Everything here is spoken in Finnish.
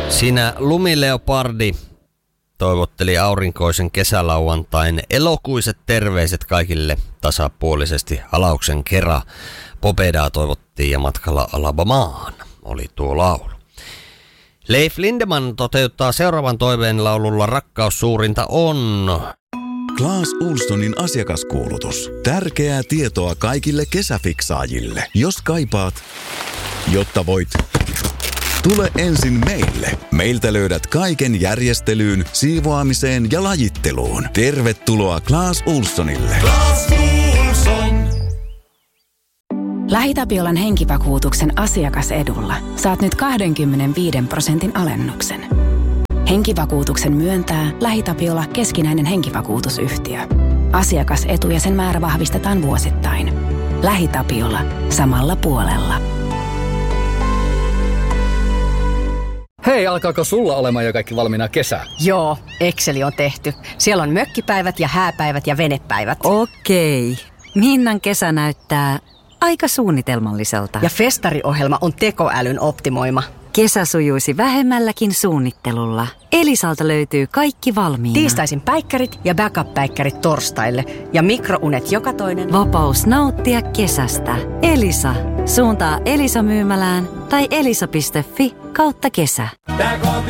Siinä Lumileopardi toivotteli aurinkoisen kesälauantain elokuiset terveiset kaikille tasapuolisesti halauksen kerran. Popedaa toivottiin ja matkalla Alabamaan oli tuo laulu. Leif Lindeman toteuttaa seuraavan toiveen laululla Rakkaus suurinta on. Clas Ohlsonin asiakaskuulutus. Tärkeää tietoa kaikille kesäfiksaajille. Jos kaipaat, jotta voit, tule ensin meille. Meiltä löydät kaiken järjestelyyn, siivoamiseen ja lajitteluun. Tervetuloa Clas Ohlsonille. Clas Ohlson. LähiTapiolan henkivakuutuksen asiakasedulla saat nyt 25% alennuksen. Henkivakuutuksen myöntää LähiTapiola keskinäinen henkivakuutusyhtiö. Asiakasetu ja sen määrä vahvistetaan vuosittain. LähiTapiola samalla puolella. Hei, alkaako sulla olemaan jo kaikki valmiina kesää? Joo, Exceli on tehty. Siellä on mökkipäivät ja hääpäivät ja venepäivät. Okei. Minnan kesä näyttää aika suunnitelmalliselta. Ja festariohjelma on tekoälyn optimoima. Kesä sujuisi vähemmälläkin suunnittelulla. Elisalta löytyy kaikki valmiina. Tiistaisin päikkärit ja backup-päikkärit torstaille. Ja mikrounet joka toinen. Vapaus nauttia kesästä. Elisa. Suuntaa Elisa-myymälään tai elisa.fi/kesä.